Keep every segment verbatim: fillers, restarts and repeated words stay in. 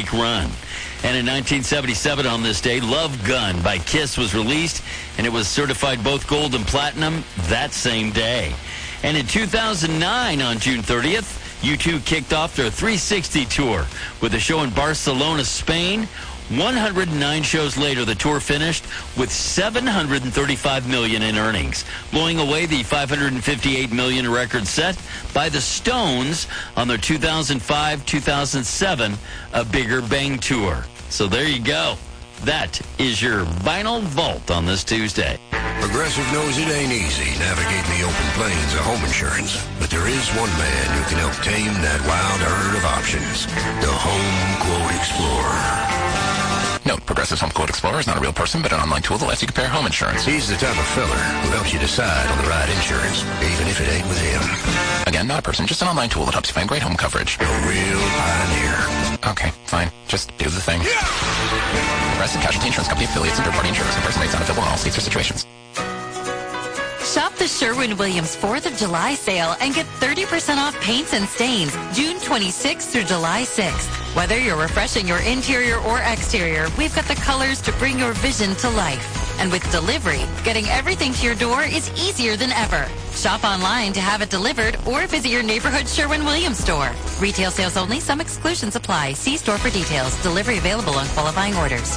Make Run. And in nineteen seventy-seven on this day, Love Gun by Kiss was released, and it was certified both gold and platinum that same day. And in two thousand nine, on June thirtieth, U two kicked off their three sixty tour with a show in Barcelona, Spain. one hundred nine shows later, the tour finished with seven hundred thirty-five million dollars in earnings, blowing away the five hundred fifty-eight million dollars record set by the Stones on their two thousand five two thousand seven A Bigger Bang tour. So there you go. That is your Vinyl Vault on this Tuesday. Progressive knows it ain't easy navigating the open plains of home insurance, but there is one man who can help tame that wild herd of options, the Home Quote Explorer. Note, Progressive's Home Quote Explorer is not a real person, but an online tool that lets you compare home insurance. He's the type of fella who helps you decide on the right insurance, even if it ain't with him. Again, not a person, just an online tool that helps you find great home coverage. A real pioneer. Okay, fine. Just do the thing. Yeah! Progressive Casualty Insurance Company affiliates and third-party insurers. Comparison rates not available in all states or situations. Shop the Sherwin-Williams fourth of July sale and get thirty percent off paints and stains June twenty-sixth through July sixth. Whether you're refreshing your interior or exterior, we've got the colors to bring your vision to life. And with delivery, getting everything to your door is easier than ever. Shop online to have it delivered or visit your neighborhood Sherwin-Williams store. Retail sales only. Some exclusions apply. See store for details. Delivery available on qualifying orders.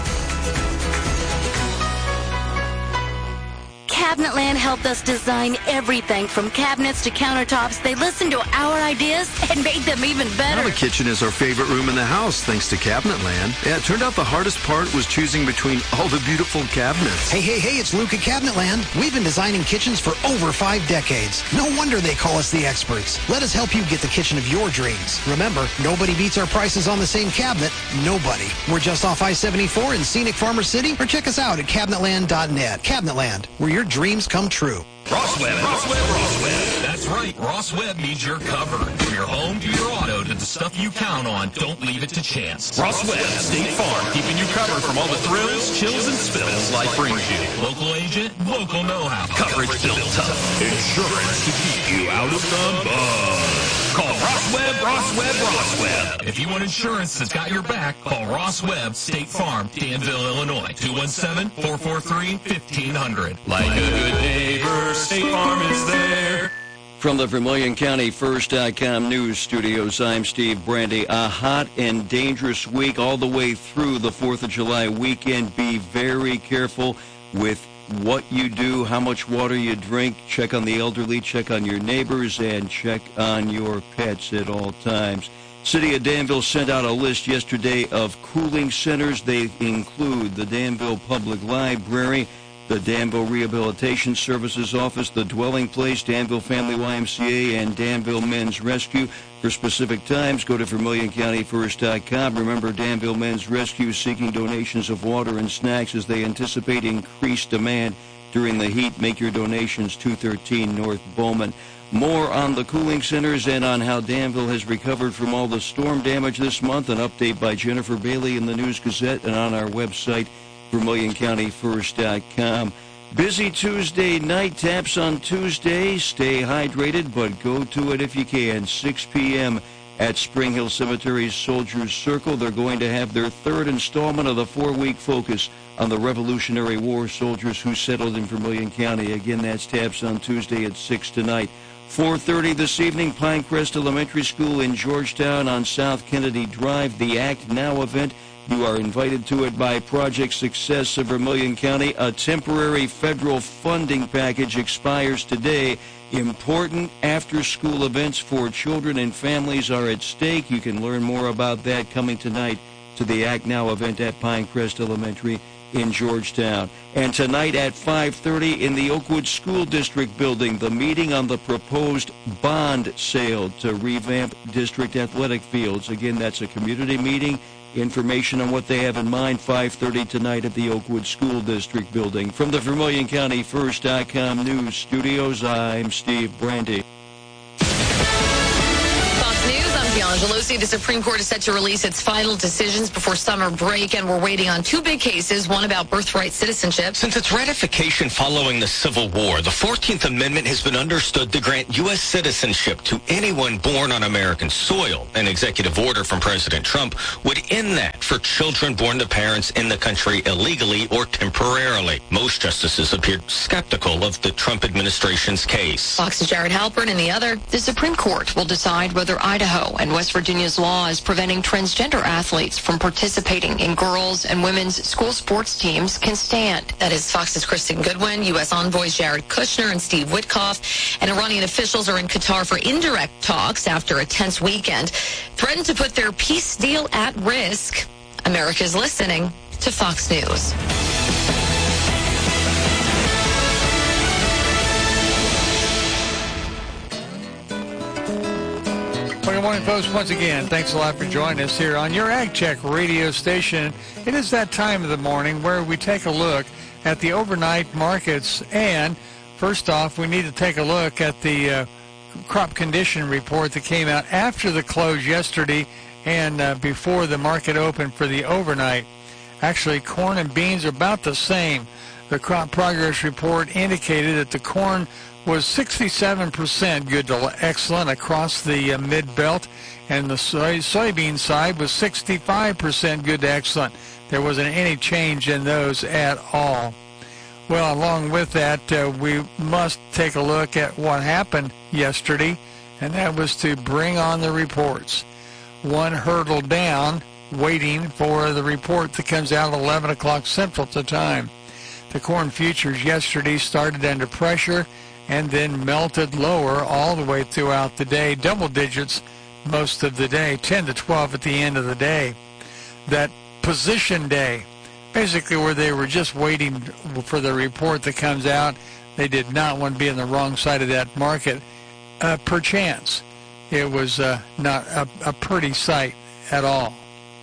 Cabinetland helped us design everything from cabinets to countertops. They listened to our ideas and made them even better. Now the kitchen is our favorite room in the house, thanks to Cabinetland. Yeah, it turned out the hardest part was choosing between all the beautiful cabinets. Hey, hey, hey, it's Luke at Cabinetland. We've been designing kitchens for over five decades. No wonder they call us the experts. Let us help you get the kitchen of your dreams. Remember, nobody beats our prices on the same cabinet. Nobody. We're just off I seventy-four in scenic Farmer City, or check us out at cabinetland dot net. Cabinetland, where your dreams come true. Ross Webb, Ross Webb, Ross Webb. That's right, Ross Webb means you're covered. From your home to your auto to the stuff you count on, don't leave it to chance. Ross Webb, State Farm, keeping you covered from all the thrills, chills, and spills life brings you. Local agent, local know-how. Coverage built tough. Insurance to keep you out of the mud. Call Ross Webb, Ross Webb, Ross Webb. If you want insurance that's got your back, call Ross Webb, State Farm, Danville, Illinois. two one seven, four four three, fifteen hundred. Like a good neighbor, State Farm is there. From the Vermilion County First dot com news studios, I'm Steve Brandy. A hot and dangerous week all the way through the fourth of July weekend. Be very careful with what you do, how much water you drink. Check on the elderly, check on your neighbors, and check on your pets at all times. City of Danville sent out a list yesterday of cooling centers. They include the Danville Public Library, the Danville Rehabilitation Services Office, the Dwelling Place, Danville Family Y M C A, and Danville Men's Rescue. For specific times, go to Vermilion County First dot com. Remember, Danville Men's Rescue is seeking donations of water and snacks as they anticipate increased demand during the heat. Make your donations, two thirteen North Bowman. More on the cooling centers and on how Danville has recovered from all the storm damage this month. An update by Jennifer Bailey in the News Gazette and on our website, Vermilion County First dot com. Busy Tuesday night, taps on Tuesday. Stay hydrated, but go to it if you can. six p.m. at Spring Hill Cemetery's Soldiers Circle. They're going to have their third installment of the four-week focus on the Revolutionary War soldiers who settled in Vermilion County. Again, that's taps on Tuesday at six tonight. four thirty this evening, Pinecrest Elementary School in Georgetown on South Kennedy Drive. The Act Now event. You are invited to it by Project Success of Vermilion County. A temporary federal funding package expires today. Important after-school events for children and families are at stake. You can learn more about that coming tonight to the Act Now event at Pinecrest Elementary in Georgetown. And tonight at five thirty in the Oakwood School District building, the meeting on the proposed bond sale to revamp district athletic fields. Again, that's a community meeting. Information on what they have in mind, five thirty tonight at the Oakwood School District building. From the Vermilion County First dot com news studios, I'm Steve Brandy. Fox News, I'm D'Angelosi. The Supreme Court is set to release its final decisions before summer break, and we're waiting on two big cases, one about birthright citizenship. Since its ratification following the Civil War, the fourteenth Amendment has been understood to grant U S citizenship to anyone born on American soil. An executive order from President Trump would end that respect for children born to parents in the country illegally or temporarily. Most justices appeared skeptical of the Trump administration's case. Fox's Jared Halpern in the other. The Supreme Court will decide whether Idaho and West Virginia's laws preventing transgender athletes from participating in girls' and women's school sports teams can stand. That is Fox's Kristen Goodwin, U S envoys Jared Kushner and Steve Witkoff, and Iranian officials are in Qatar for indirect talks after a tense weekend, threatened to put their peace deal at risk. America's listening to Fox News. Well, good morning, folks. Once again, thanks a lot for joining us here on your Ag Check radio station. It is that time of the morning where we take a look at the overnight markets. And first off, we need to take a look at the uh, crop condition report that came out after the close yesterday and uh, before the market opened for the overnight. Actually, corn and beans are about the same. The crop progress report indicated that the corn was sixty-seven percent good to excellent across the uh, mid-belt, and the soy, soybean side was sixty-five percent good to excellent. There wasn't any change in those at all. Well, along with that, uh, we must take a look at what happened yesterday, and that was to bring on the reports. One hurdle down, waiting for the report that comes out at eleven o'clock Central Time. The corn futures yesterday started under pressure and then melted lower all the way throughout the day, double digits most of the day, ten to twelve at the end of the day. That position day, basically where they were just waiting for the report that comes out, they did not want to be on the wrong side of that market. Uh, perchance, it was uh, not a, a pretty sight at all.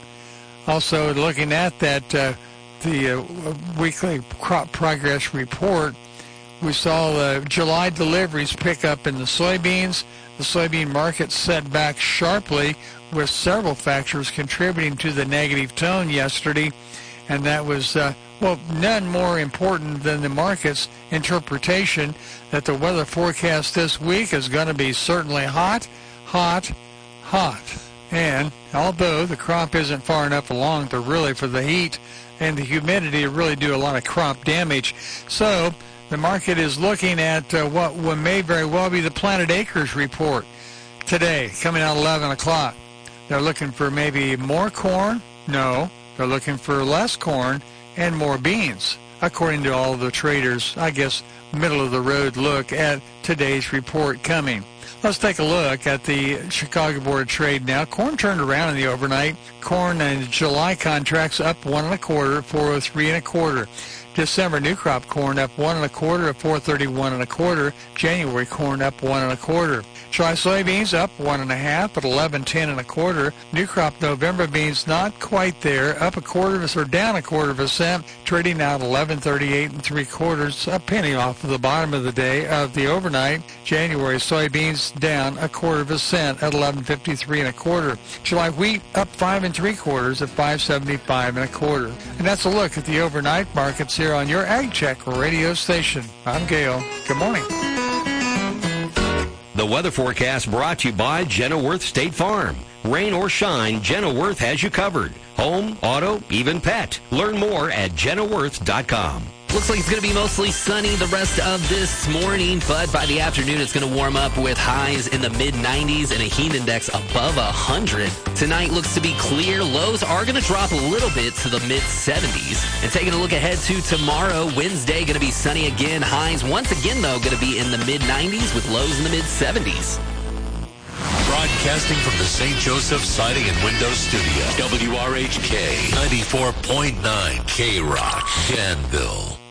Also, looking at that, uh, the uh, weekly crop progress report, we saw the July deliveries pick up in the soybeans. The soybean market set back sharply with several factors contributing to the negative tone yesterday. And that was, uh, well, none more important than the market's interpretation that the weather forecast this week is going to be certainly hot, hot, hot. And although the crop isn't far enough along to really for the heat and the humidity to really do a lot of crop damage, so the market is looking at uh, what may very well be the planted acres report today, coming out eleven o'clock. They're looking for maybe more corn. No, they're looking for less corn and more beans, according to all the traders. I guess middle-of-the-road look at today's report coming. Let's take a look at the Chicago Board of Trade now. Corn turned around in the overnight. Corn and July contracts up one and a quarter, four oh three and a quarter. December new crop corn up one and a quarter at four thirty-one and a quarter. January corn up one and a quarter. July soybeans up one and a half at eleven ten and a quarter. New crop November beans not quite there, up a quarter of a or down a quarter of a cent, trading out eleven thirty-eight and three quarters, a penny off of the bottom of the day of the overnight. January soybeans down a quarter of a cent at eleven fifty-three and a quarter. July wheat up five and three quarters at five seventy-five and a quarter. And that's a look at the overnight markets here on your Ag Check radio station. I'm Gail. Good morning. The weather forecast brought to you by Genworth State Farm. Rain or shine, Genworth has you covered. Home, auto, even pet. Learn more at Genworth dot com. Looks like it's going to be mostly sunny the rest of this morning, but by the afternoon it's going to warm up with highs in the mid nineties and a heat index above one hundred. Tonight looks to be clear. Lows are going to drop a little bit to the mid seventies. And taking a look ahead to tomorrow, Wednesday going to be sunny again. Highs once again, though, going to be in the mid nineties with lows in the mid seventies. Broadcasting from the Saint Joseph Siding and Windows Studio. W R H K ninety-four point nine K Rock, Danville.